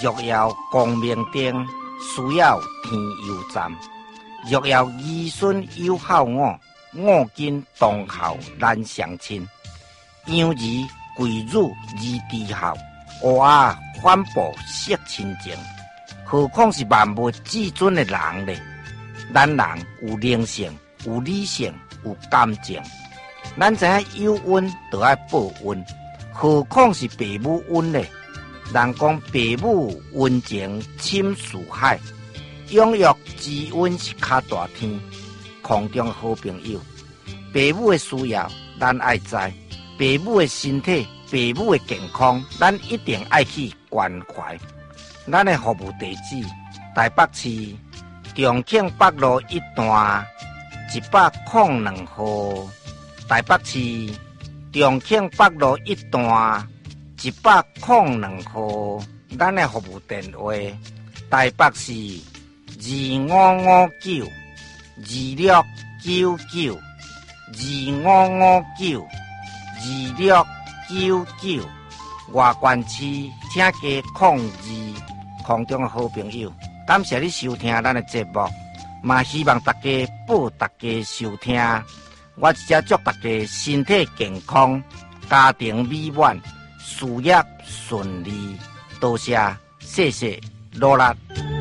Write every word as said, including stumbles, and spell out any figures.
若要光明灯，需要天油站；若要儿孙有孝我，我今当孝难相亲。养儿贵辱而低孝，乌鸦反哺惜亲情。何况是万物至尊的人呢？咱人有灵性，有理性，有感情。咱知影有恩就要报恩，何况是父母恩呢？人讲父母恩情深似海，养育之恩是较大天。空中的好朋友，父母的需要咱爱知，父母的身体、父母的健康，咱一定爱去关怀。咱的服务地址：台北市重庆北路一段一百零两号。台北市重庆北路一段一百零两号。咱的服务电话：台北市二五五九二六九九二五五九二六九九。外县市请加控二。空中的好朋友，感谢你收听咱的节目，嘛希望大家报大家收听。我一只祝大家身体健康，家庭美满，事业顺利。多谢，谢谢，努力。